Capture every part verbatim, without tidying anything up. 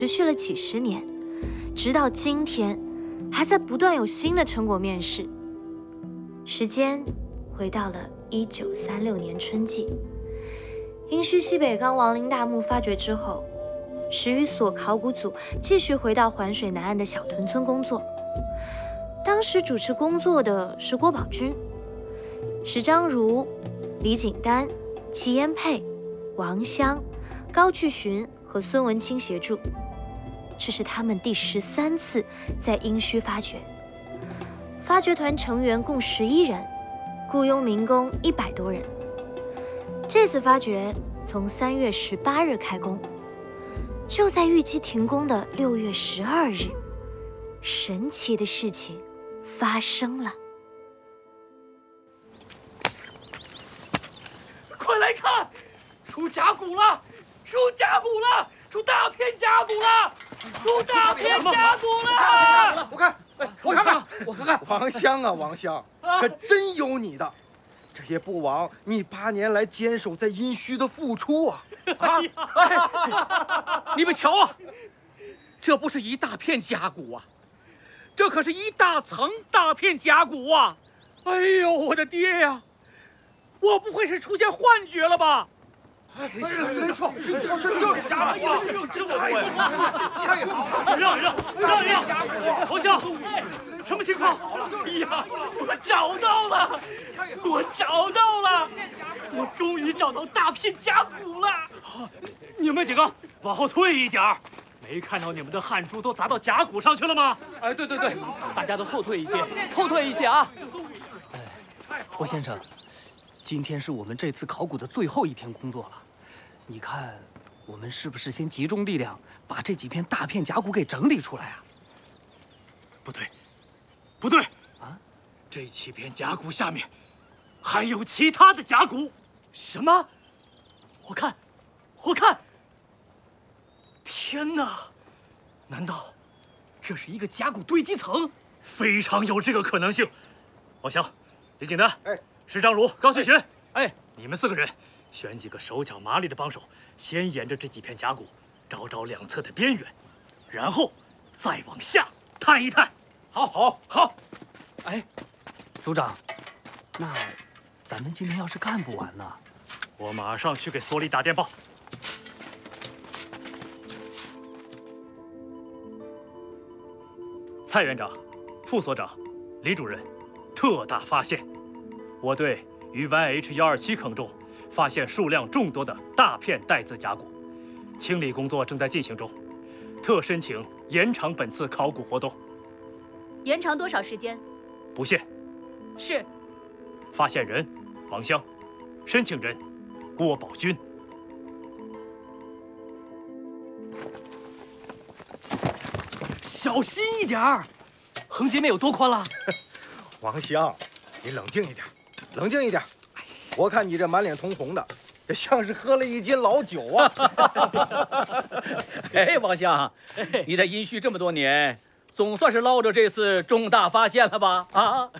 持续了几十年，直到今天，还在不断有新的成果面世。时间回到了一九三六年春季，殷墟西北冈王陵大墓发掘之后，石语所考古组继续回到环水南岸的小屯村工作。当时主持工作的是郭宝钧、石章如、李景丹、齐延佩、王湘、高巨寻和孙文清协助。这是他们第十三次在殷墟发掘。发掘团成员共十一人，雇佣民工一百多人。这次发掘从三月十八日开工，就在预计停工的六月十二日，神奇的事情发生了。 快来看，出甲骨了！出甲骨了！出大片甲骨了！出大片甲骨了！ 我看， 我看看，我看看。 王湘啊，王湘，可真有你的！这也不枉你八年来坚守在殷墟的付出啊！ 啊！哎，你们瞧啊，这不是一大片甲骨啊，这可是一大层大片甲骨啊！哎呦，我的爹呀！我不会是出现幻觉了吧？ 哎，没错，就是就是甲骨，这么多呀！ 让一让，让一让！王湘，什么情况？哎呀，我找到了！我找到了！我终于找到大片甲骨了！你们几个往后退一点儿，没看到你们的汗珠都砸到甲骨上去了吗？ 哎，对对对，大家都后退一些，后退一些啊！哎，郭先生。今天是我们这次考古的最后一天工作了，你看，我们是不是先集中力量把这几片大片甲骨给整理出来啊？ 不对，不对啊！ 这几片甲骨下面还有其他的甲骨。什么？我看，我看！天哪！难道这是一个甲骨堆积层？非常有这个可能性。王湘、李景丹， 哎。 石章如、高巨寻，哎，你们四个人选几个手脚麻利的帮手，先沿着这几片甲骨找找两侧的边缘，然后再往下探一探。 好，好，好。 哎，组长，那咱们今天要是干不完呢？ 我马上去给所里打电报。蔡园长、副所长、李主任，特大发现！我队于 Y H 一二七坑中发现数量众多的大片带字甲骨，清理工作正在进行中，特申请延长本次考古活动。 延长多少时间？ 不限。 是。 发现人王湘，申请人郭宝钧。小心一点儿，横截面有多宽了？ 王湘，你冷静一点。冷静一点，我看你这满脸通红的，也像是喝了一斤老酒啊！ 哎，王湘，你在殷墟这么多年，总算是捞着这次重大发现了吧？啊！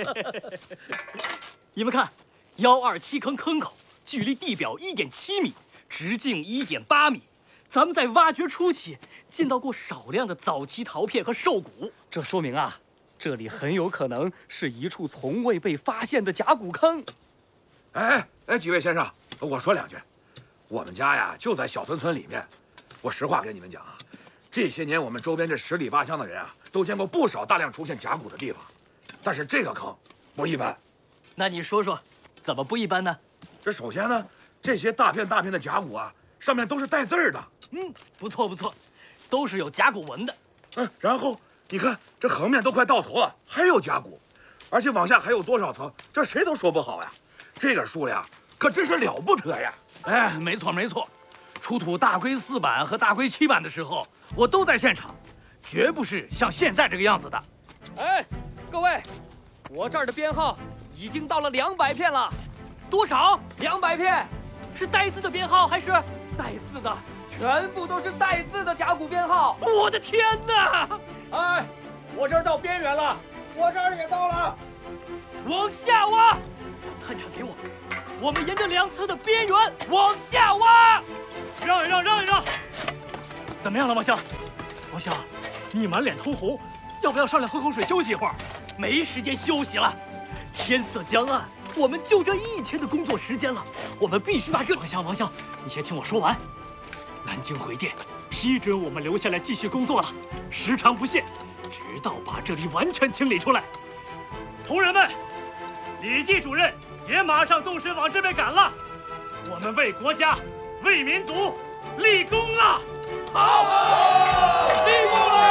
你们看，幺二七坑坑口距离地表一点七米，直径一点八米。咱们在挖掘初期见到过少量的早期陶片和兽骨， 这说明啊。这里很有可能是一处从未被发现的甲骨坑。 哎哎，几位先生，我说两句。我们家呀就在小屯村里面。我实话跟你们讲啊，这些年我们周边这十里八乡的人啊，都见过不少大量出现甲骨的地方，但是这个坑不一般。 那你说说，怎么不一般呢？ 这首先呢，这些大片大片的甲骨啊，上面都是带字儿的。 嗯，不错不错，都是有甲骨文的。 嗯，然后。你看，这横面都快到头了，还有甲骨，而且往下还有多少层，这谁都说不好呀。这个数量可真是了不得呀！ 哎，没错没错，出土大龟四板和大龟七板的时候，我都在现场，绝不是像现在这个样子的。 哎，各位，我这儿的编号已经到了两百片了。 多少？ 两百片， 是带字的编号还是带字的？全部都是带字的甲骨编号。 我的天哪！ 哎，我这儿到边缘了， 我这儿也到了。 往下挖，探场给我，我们沿着两侧的边缘往下挖。让一让，让一让。 怎么样了，王香？王香，你满脸通红，要不要上来喝口水休息一会儿？没时间休息了，天色将暗，我们就这一天的工作时间了，我们必须把这……王香，王香，你先听我说完。南京回电批准我们留下来继续工作了，时长不限，直到把这里完全清理出来。同仁们，李季主任也马上动身往这边赶了。我们为国家、为民族立功了！好，立功了！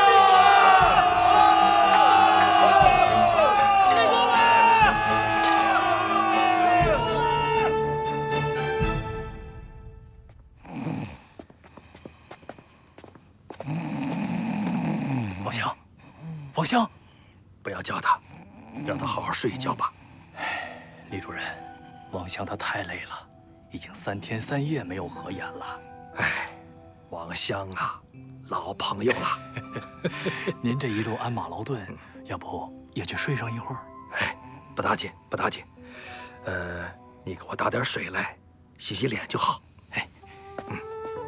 立功了！ 王香，王香，不要叫他，让他好好睡一觉吧。 李主任，王香他太累了，已经三天三夜没有合眼了。 哎，王香啊，老朋友了。 您这一路鞍马劳顿，要不也去睡上一会儿？ 哎，不打紧，不打紧。呃，你给我打点水来，洗洗脸就好。哎，嗯。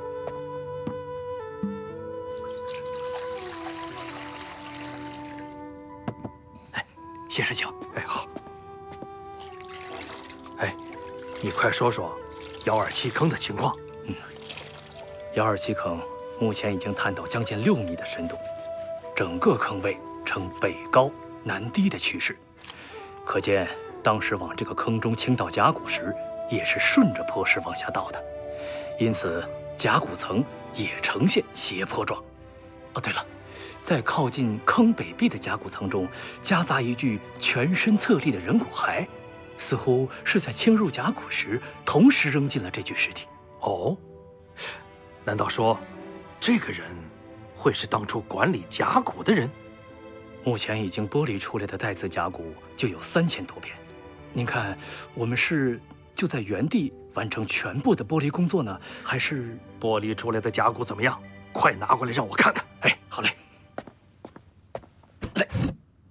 哎，谢师请。 哎，好。哎，你快说说幺二七坑的情况。 嗯，幺二七坑目前已经探到将近六米的深度，整个坑位呈北高南低的趋势，可见当时往这个坑中倾倒甲骨时，也是顺着坡势往下倒的，因此甲骨层也呈现斜坡状。哦，对了，在靠近坑北壁的甲骨层中，夹杂一具全身侧立的人骨骸。似乎是在倾入甲骨时，同时扔进了这具尸体。 哦，难道说，这个人会是当初管理甲骨的人？ 目前已经剥离出来的带子甲骨就有三千多片。您看，我们是就在原地完成全部的剥离工作呢，还是剥离出来的甲骨怎么样？快拿过来让我看看。 哎，好嘞。来，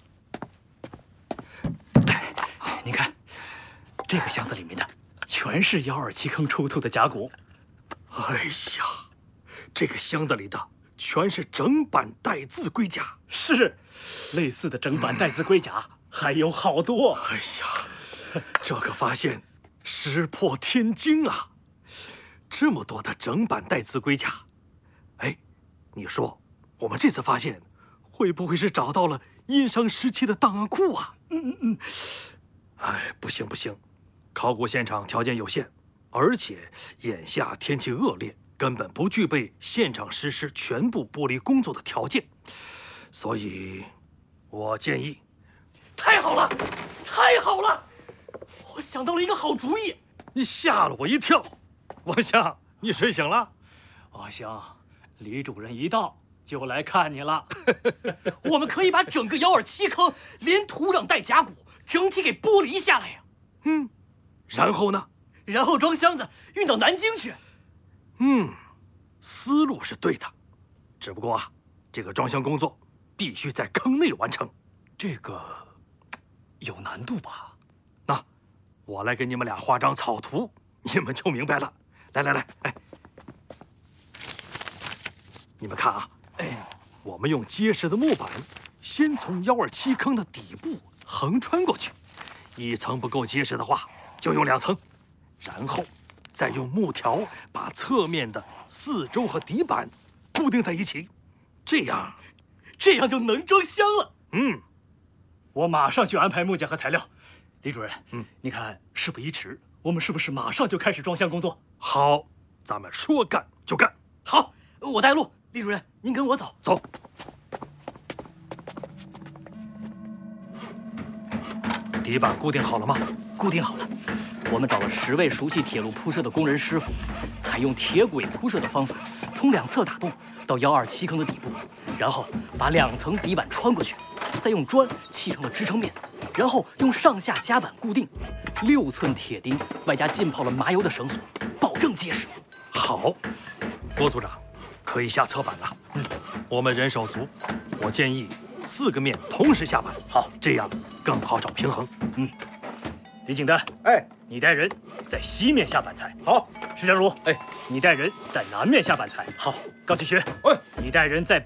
您看。这个箱子里面的全是幺二七坑出土的甲骨。 哎呀，这个箱子里的全是整板带字龟甲。 是，类似的整板带字龟甲还有好多。 哎呀，这个发现石破天惊啊！这么多的整板带字龟甲，哎，你说我们这次发现会不会是找到了殷商时期的档案库啊？嗯嗯嗯。哎，不行不行。考古现场条件有限，而且眼下天气恶劣，根本不具备现场实施全部剥离工作的条件，所以，我建议。 太好了，太好了！我想到了一个好主意。 你吓了我一跳，王香，你睡醒了？ 王香，李主任一到就来看你了。我们可以把整个幺二七坑连土壤带甲骨整体给剥离下来呀。 嗯。然后呢？ 然后装箱子运到南京去。 嗯，思路是对的，只不过啊，这个装箱工作必须在坑内完成， 这个有难度吧？ 那我来给你们俩画张草图，你们就明白了。来来来，哎，你们看啊，哎，我们用结实的木板，先从幺二七坑的底部横穿过去，一层不够结实的话。就用两层，然后再用木条把侧面的四周和底板固定在一起，这样， 这样就能装箱了。 嗯， 我马上去安排木匠和材料。李主任， 嗯， 你看事不宜迟，我们是不是马上就开始装箱工作？ 好，咱们说干就干。 好，我带路。李主任，您跟我走。 走。底板固定好了吗？ 固定好了。我们找了十位熟悉铁路铺设的工人师傅，采用铁轨铺设的方法，从两侧打洞到幺二七坑的底部，然后把两层底板穿过去，再用砖砌成了支撑面，然后用上下夹板固定，六寸铁钉外加浸泡了麻油的绳索，保证结实。 好，郭组长，可以下侧板了。嗯，我们人手足，我建议四个面同时下板。 好， 这样更好找平衡。 嗯，李景丹， 哎， 你带人在西面下板材。 好， 石真如， 哎， 你带人在南面下板材。 好， 高启学， 哎， 你带人在